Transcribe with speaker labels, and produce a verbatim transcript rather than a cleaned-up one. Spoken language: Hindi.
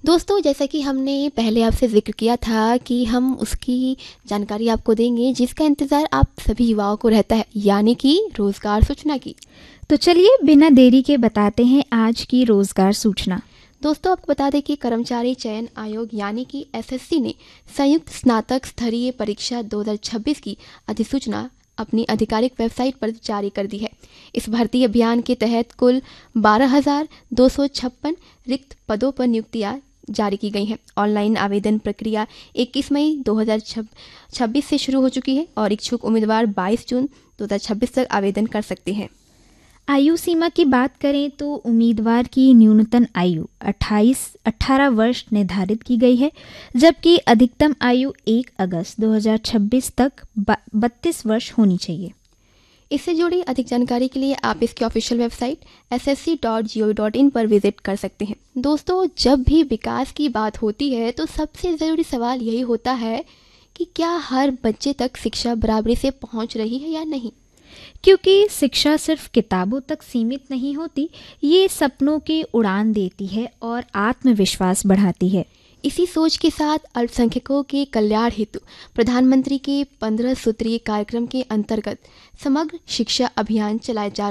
Speaker 1: दोस्तों, जैसा कि हमने पहले आपसे ज़िक्र किया था कि हम उसकी जानकारी आपको देंगे जिसका इंतज़ार आप सभी युवाओं को रहता है, यानी कि रोज़गार सूचना की।
Speaker 2: तो चलिए बिना देरी के बताते हैं आज की रोज़गार सूचना।
Speaker 1: दोस्तों, आपको बता दें कि कर्मचारी चयन आयोग यानी कि एसएससी ने संयुक्त स्नातक स्तरीय परीक्षा दो हज़ार छब्बीस की अधिसूचना अपनी आधिकारिक वेबसाइट पर जारी कर दी है। इस भर्ती अभियान के तहत कुल बारह हज़ार दो सौ छप्पन रिक्त पदों पर नियुक्तियां जारी की गई हैं। ऑनलाइन आवेदन प्रक्रिया इक्कीस मई दो हज़ार छब्बीस से शुरू हो चुकी है और इच्छुक उम्मीदवार बाईस जून दो हज़ार छब्बीस तक आवेदन कर सकते हैं।
Speaker 2: आयु सीमा की बात करें तो उम्मीदवार की न्यूनतम आयु अट्ठाईस अठारह वर्ष निर्धारित की गई है, जबकि अधिकतम आयु एक अगस्त दो हज़ार छब्बीस तक बत्तीस वर्ष होनी चाहिए।
Speaker 1: इससे जुड़ी अधिक जानकारी के लिए आप इसकी official website S S C dot G O V dot in पर विजिट कर सकते हैं। दोस्तों, जब भी विकास की बात होती है तो सबसे ज़रूरी सवाल यही होता है कि क्या हर बच्चे तक शिक्षा बराबरी से पहुंच रही है या नहीं।
Speaker 2: क्योंकि शिक्षा सिर्फ किताबों तक सीमित नहीं होती, ये सपनों की उड़ान देती है और आत्मविश्वास बढ़ाती है।
Speaker 1: इसी सोच के साथ अल्पसंख्यकों के कल्याण हेतु प्रधानमंत्री के पंद्रह सूत्रीय कार्यक्रम के अंतर्गत समग्र शिक्षा अभियान चलाया जा